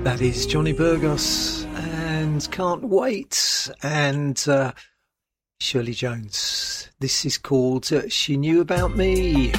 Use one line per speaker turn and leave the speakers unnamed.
That is Johnny Burgos and Can't Wait, and Shirley Jones. This is called She Knew About Me.